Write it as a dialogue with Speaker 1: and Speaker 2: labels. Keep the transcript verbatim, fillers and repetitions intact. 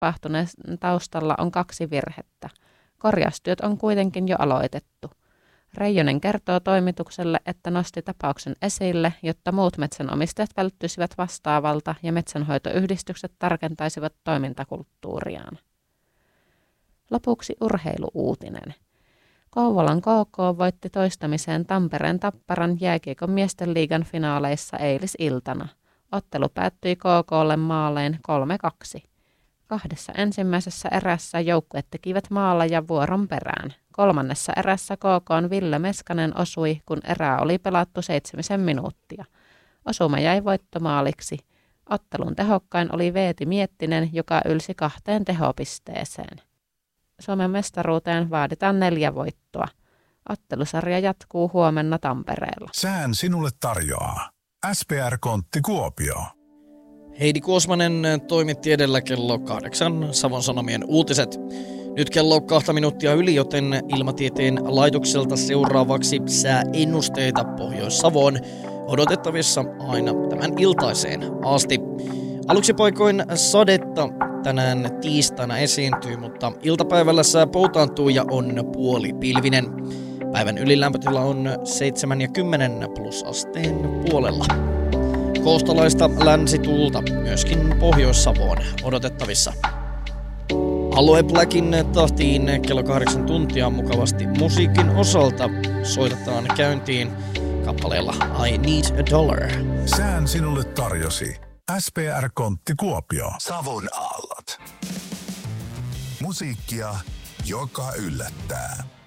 Speaker 1: tapahtuneen taustalla on kaksi virhettä. Korjaustyöt on kuitenkin jo aloitettu. Reijonen kertoo toimitukselle, että nosti tapauksen esille, jotta muut metsänomistajat välttyisivät vastaavalta ja metsänhoitoyhdistykset tarkentaisivat toimintakulttuuriaan. Lopuksi urheiluuutinen. Kouvolan K K voitti toistamiseen Tampereen Tapparan jääkiekon miesten liigan finaaleissa eilisiltana. Ottelu päättyi K K:lle maalein kolme kaksi. Kahdessa ensimmäisessä erässä joukkueet tekivät maaleja vuoron perään. Kolmannessa erässä K K:n Ville Meskanen osui, kun erää oli pelattu seitsemisen minuuttia. Osuma jäi voittomaaliksi. Ottelun tehokkain oli Veeti Miettinen, joka ylsi kahteen tehopisteeseen. Suomen mestaruuteen vaaditaan neljä voittoa. Ottelusarja jatkuu huomenna Tampereella.
Speaker 2: Sään sinulle tarjoaa S P R-kontti Kuopio.
Speaker 3: Heidi Kuosmanen toimitti edellä kello kahdeksan Savon Sanomien uutiset. Nyt kello kahta minuuttia yli, joten Ilmatieteen laitokselta seuraavaksi sääennusteita Pohjois-Savoon odotettavissa aina tämän iltaiseen asti. Aluksi paikoin sadetta tänään tiistaina esiintyy, mutta iltapäivällä sää poutaantuu ja on puolipilvinen. Päivän ylilämpötila on seitsemän ja kymmenen plusasteen puolella. Koostalaista länsituulta myöskin Pohjois-Savoon odotettavissa. Alue Blackin tahtiin kello kahdeksan tuntia mukavasti musiikin osalta soitetaan käyntiin kappaleella I Need a Dollar.
Speaker 2: Sään sinulle tarjosi S P R-kontti Kuopio. Savon aallot. Musiikkia, joka yllättää.